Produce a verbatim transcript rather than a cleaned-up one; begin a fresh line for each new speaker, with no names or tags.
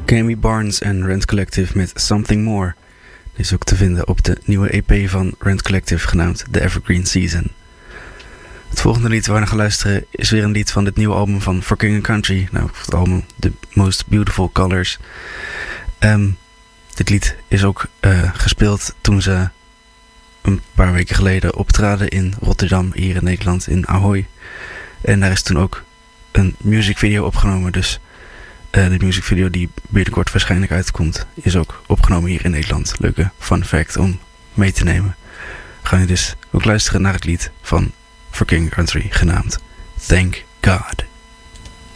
Cammy Barnes en Rent Collective met Something More. Dit is ook te vinden op de nieuwe E P van Rent Collective genaamd The Evergreen Season. Het volgende lied waar we naar gaan luisteren is weer een lied van dit nieuwe album van For King and Country. Nou, het album The Most Beautiful Colors. Um, dit lied is ook uh, gespeeld toen ze een paar weken geleden optraden in Rotterdam, hier in Nederland, in Ahoy. En daar is toen ook een musicvideo opgenomen. Dus uh, de musicvideo die binnenkort waarschijnlijk uitkomt, is ook opgenomen hier in Nederland. Leuke fun fact om mee te nemen. We gaan nu dus ook luisteren naar het lied van For King and Country genaamd Thank God.